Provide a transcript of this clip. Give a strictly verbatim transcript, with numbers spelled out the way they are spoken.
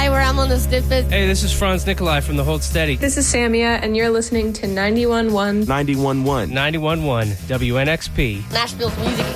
Hi, we're Amon the Stiffest. Hey, this is Franz Nikolai from the Hold Steady. This is Samia, and you're listening to ninety-one point one ninety-one point one ninety-one point one W N X P. Nashville's music